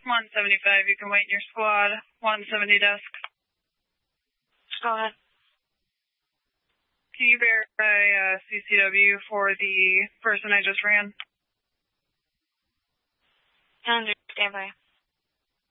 175, you can wait in your squad. 170 desk. Go ahead. Can you verify CCW for the person I just ran? Stand by.